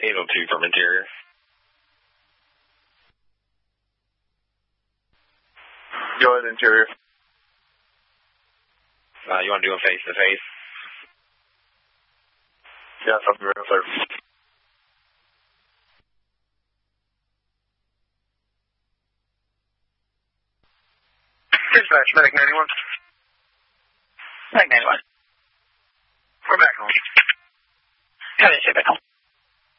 802 from interior. Go ahead, interior. You want to do a face-to-face? Yes, I'll be right there. Dispatch, Medic 91. Medic 91. We're back home. How did you back home?